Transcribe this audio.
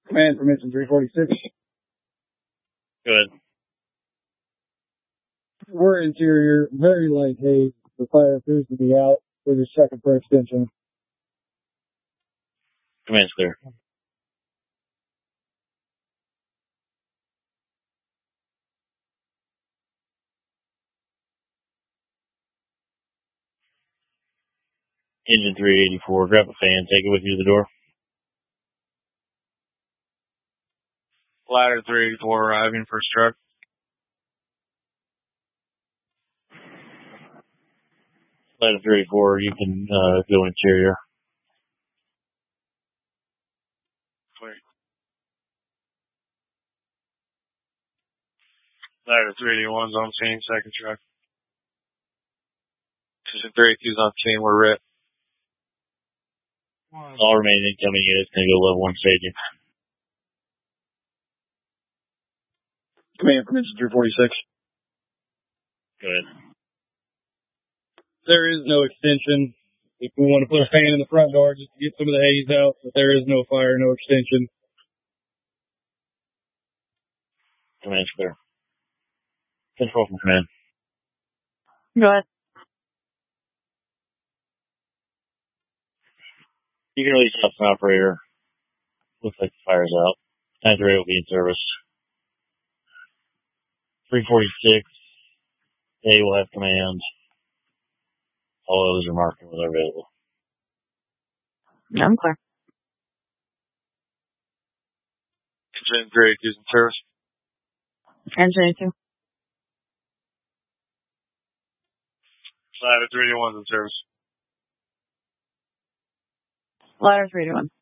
Command from Engine 346. Good. We're interior, very light haze. The fire appears to be out. We're just checking for extension. Command's clear. Engine 384, grab a fan, take it with you to the door. Ladder 384 arriving, first truck. Ladder 384, you can go interior. Clear. Ladder 381's on scene, second truck. Engine 382's on scene, we're RIP. All remaining incoming units can go level 1 staging. Command from Engine 346. Go ahead. There is no extension. If we want to put a fan in the front door just to get some of the haze out, but there is no fire, no extension. Command's clear. Control from command. Go ahead. You can release up an operator. Looks like the fire's out. 938 will be in service. 346, they will have command. All others are marked when they're available. I'm clear. Engine 382's in service. Engine 82. Ladder 381's in service. Ladder 321.